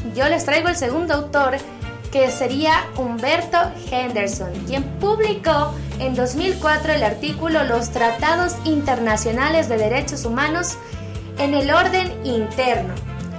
yo les traigo el segundo autor, que sería Humberto Henderson, quien publicó en 2004 el artículo Los Tratados Internacionales de Derechos Humanos en el orden interno,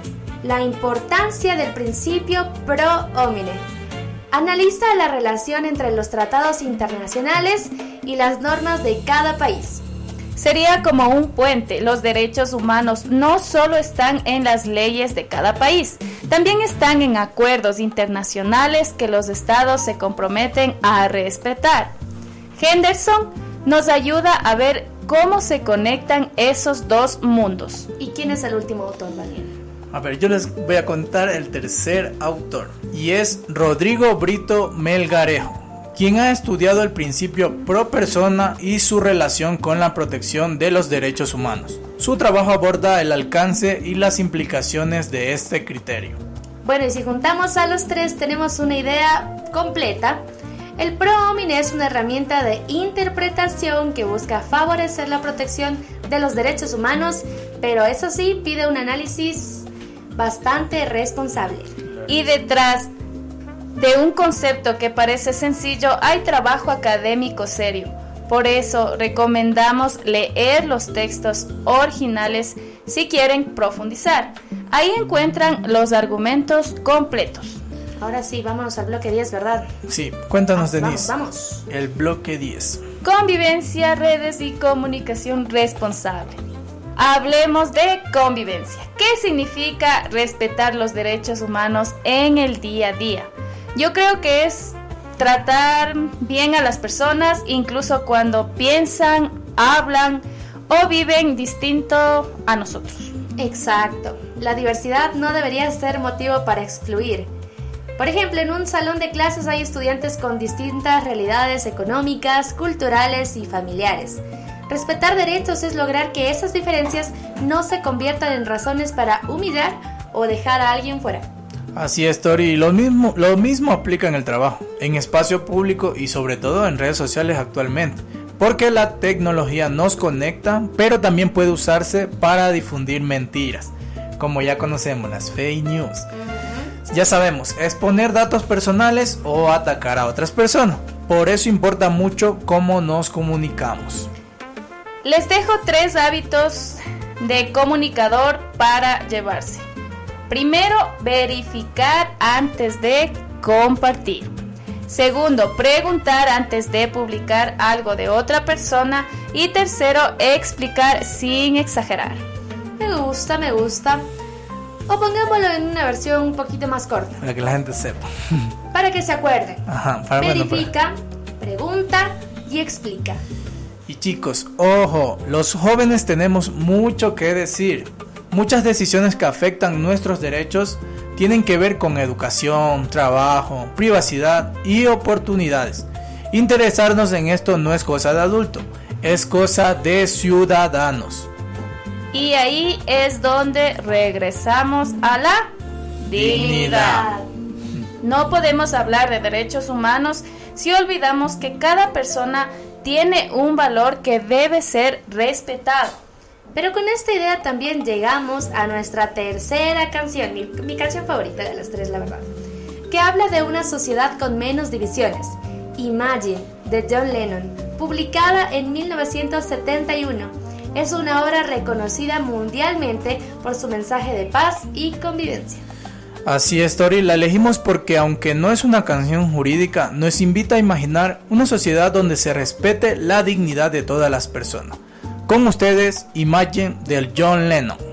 la importancia del principio pro homine. Analiza la relación entre los tratados internacionales y las normas de cada país. Sería como un puente. Los derechos humanos no solo están en las leyes de cada país, también están en acuerdos internacionales que los estados se comprometen a respetar. Henderson nos ayuda a ver cómo se conectan esos dos mundos. ¿Y quién es el último autor, Daniel? A ver, yo les voy a contar el tercer autor, y es Rodrigo Brito Melgarejo, quien ha estudiado el principio pro persona y su relación con la protección de los derechos humanos. Su trabajo aborda el alcance y las implicaciones de este criterio. Bueno, y si juntamos a los tres tenemos una idea completa. El pro homine es una herramienta de interpretación que busca favorecer la protección de los derechos humanos, pero eso sí, pide un análisis bastante responsable. Y detrás de un concepto que parece sencillo hay trabajo académico serio. Por eso recomendamos leer los textos originales si quieren profundizar. Ahí encuentran los argumentos completos. Ahora sí, vámonos al bloque 10, ¿verdad? Sí, cuéntanos, Denise. Vamos. El bloque 10. Convivencia, redes y comunicación responsable. Hablemos de convivencia. ¿Qué significa respetar los derechos humanos en el día a día? Yo creo que es tratar bien a las personas, incluso cuando piensan, hablan o viven distinto a nosotros. Exacto. La diversidad no debería ser motivo para excluir. Por ejemplo, en un salón de clases hay estudiantes con distintas realidades económicas, culturales y familiares. Respetar derechos es lograr que esas diferencias no se conviertan en razones para humillar o dejar a alguien fuera. Así es, Tori, lo mismo aplica en el trabajo, en espacio público y sobre todo en redes sociales actualmente, porque la tecnología nos conecta, pero también puede usarse para difundir mentiras, como ya conocemos, las fake news. Ya sabemos, exponer datos personales o atacar a otras personas, por eso importa mucho cómo nos comunicamos. Les dejo 3 hábitos de comunicador para llevarse. Primero, verificar antes de compartir. Segundo, preguntar antes de publicar algo de otra persona. Y tercero, explicar sin exagerar. Me gusta. O pongámoslo en una versión un poquito más corta. Para que la gente sepa. Para que se acuerden. Verifica, pregunta y explica. Y chicos, ojo, los jóvenes tenemos mucho que decir. Muchas decisiones que afectan nuestros derechos tienen que ver con educación, trabajo, privacidad y oportunidades. Interesarnos en esto no es cosa de adulto, es cosa de ciudadanos. Y ahí es donde regresamos a la dignidad. No podemos hablar de derechos humanos si olvidamos que cada persona tiene un valor que debe ser respetado. Pero con esta idea también llegamos a nuestra tercera canción, mi canción favorita de las 3, la verdad, que habla de una sociedad con menos divisiones, Imagine, de John Lennon, publicada en 1971. Es una obra reconocida mundialmente por su mensaje de paz y convivencia. Así es, Tori, la elegimos porque aunque no es una canción jurídica, nos invita a imaginar una sociedad donde se respete la dignidad de todas las personas. Con ustedes, Imagine del John Lennon.